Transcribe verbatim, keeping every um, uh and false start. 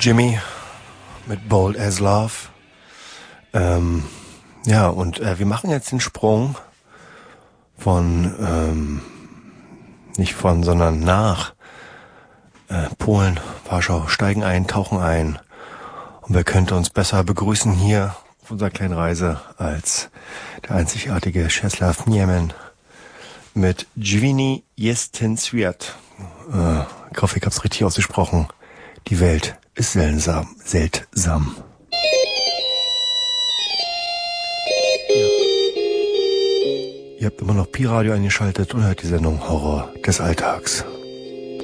Jimmy mit Bold as Love. Ähm, ja, und äh, wir machen jetzt den Sprung von, ähm, nicht von, sondern nach äh, Polen, Warschau, steigen ein, tauchen ein. Und wer könnte uns besser begrüßen hier auf unserer kleinen Reise als der einzigartige Czesław Niemen mit Dźwigni jest ten świat. Äh, ich hoffe, ich habe es richtig ausgesprochen. Die Welt ist seltsam, seltsam. Ja. Ihr habt immer noch Pi-Radio eingeschaltet und hört die Sendung Horror des Alltags.